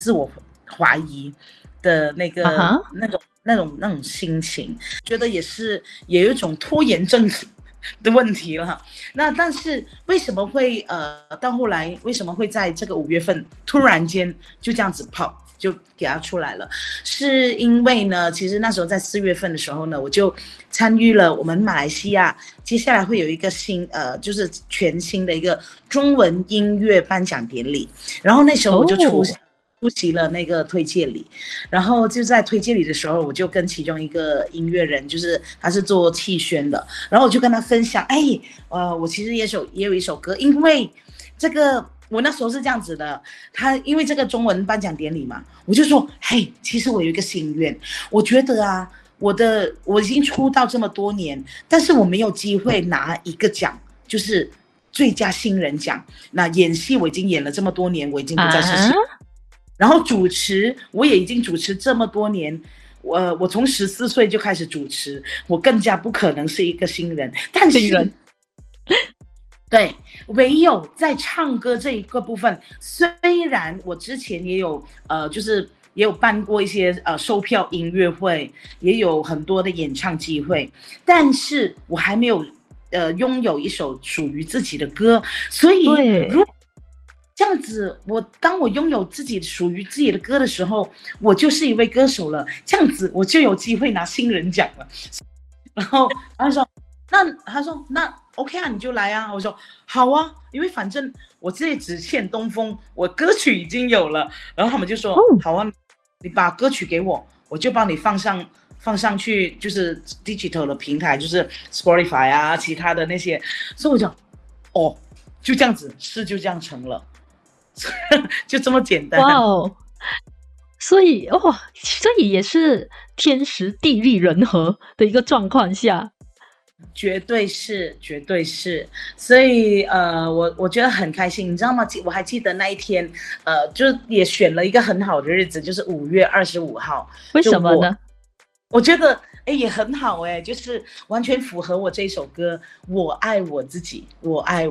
自我怀疑的那种心情，觉得也有一种拖延症的问题了。那但是为什么会到后来为什么会在这个5月份突然间就这样子跑就给它出来了？是因为呢，其实那时候在4月份的时候呢，我就参与了我们马来西亚接下来会有一个就是全新的一个中文音乐颁奖典礼，然后那时候我就出席了那个推介礼，然后就在推介礼的时候，我就跟其中一个音乐人，就是他是做气宣的，然后我就跟他分享，我其实也有一首歌，因为这个我那时候是这样子的，他因为这个中文颁奖典礼嘛，我就说，其实我有一个心愿，我觉得啊，我已经出道这么多年，但是我没有机会拿一个奖，就是最佳新人奖。那演戏我已经演了这么多年，我已经不再是新人。然后主持我也已经主持这么多年，我从14岁就开始主持，我更加不可能是一个新人。但是对，唯有在唱歌这一个部分，虽然我之前也有就是也有办过一些售票音乐会，也有很多的演唱机会，但是我还没有拥有一首属于自己的歌，所以如果这样子，当我拥有属于自己的歌的时候，我就是一位歌手了。这样子，我就有机会拿新人奖了。然后他说，那 OK 啊，你就来啊。我说好啊，因为反正我这里只欠东风，我歌曲已经有了。然后他们就说好啊，你把歌曲给我，我就帮你放上去，就是 digital 的平台，就是 Spotify 啊，其他的那些。所以我就就这样子，事就这样成了。就这么简单。 哇哦！所以也是天时地利人和的一个状况下， 绝对是。所以我觉得很开心，你知道吗？我还记得那一天，就也选了一个很好的日子，就是5月25号。 为什么呢？ 我觉得也很好就是完全符合我这首歌，我爱我自己，我爱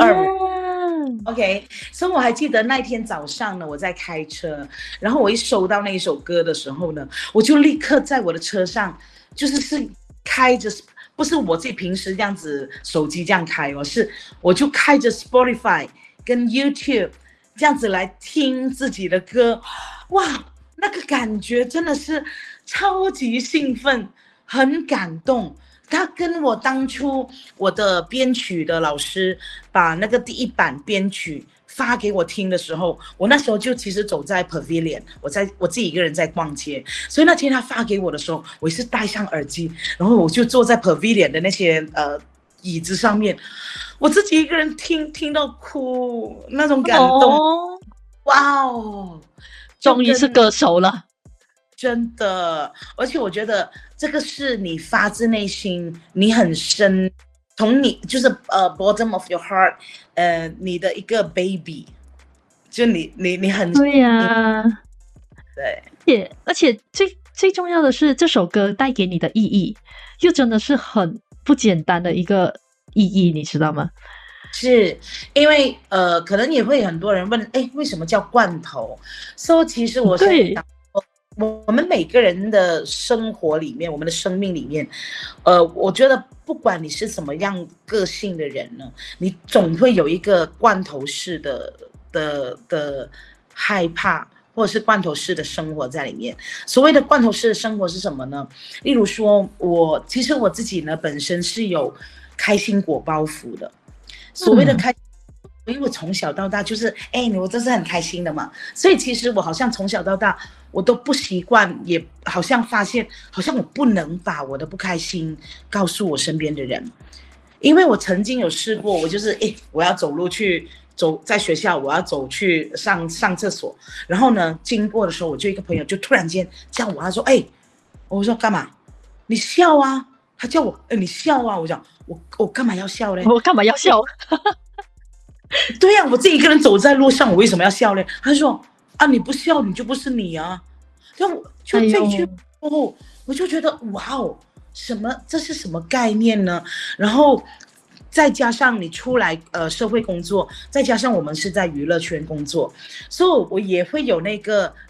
OK， 所以我还记得那天早上呢，我在开车，然后我一收到那一首歌的时候呢，我就立刻在我的车上，是开着，不是我自己平时这样子手机这样开是我就开着 Spotify 跟 YouTube 这样子来听自己的歌，哇，那个感觉真的是超级兴奋，很感动。他跟我当初我的编曲的老师把那个第一版编曲发给我听的时候，我那时候就其实走在 Pavilion， 我自己一个人在逛街，所以那天他发给我的时候，我是戴上耳机，然后我就坐在 Pavilion 的那些椅子上面，我自己一个人听到哭，那种感动，哇哦， 终于是歌手了。 真的，而且我觉得这个是你发自内心，你很深，从你就是bottom of your heart，你的一个 baby， 就你很对呀， 对， 而且最重要的是这首歌带给你的意义，又真的是很不简单的一个意义，你知道吗？ 是因为可能也会很多人问，为什么叫罐头？所以其实我是我们每个人的生活里面，我们的生命里面，我觉得不管你是什么样个性的人呢，你总会有一个罐头式的害怕，或者是罐头式的生活在里面。所谓的罐头式的生活是什么呢？例如说，其实我自己呢本身是有开心果包袱的。所谓的因为我从小到大就是我都是很开心的嘛，所以其实我好像从小到大我都不习惯，也好像发现好像我不能把我的不开心告诉我身边的人，因为我曾经有试过，我就是我要在学校我要走去上厕所，然后呢经过的时候，我就一个朋友就突然间叫我，他说我说干嘛？你笑啊？他叫我你笑啊？我讲我干嘛要笑嘞？ 我干嘛要笑？ 对呀，我自己一个人走在路上，我为什么要笑呢？他说你不笑你就不是你啊。就这句我就觉得哇哦，这是什么概念呢？然后再加上你出来社会工作，再加上我们是在娱乐圈工作，所以我也会有那个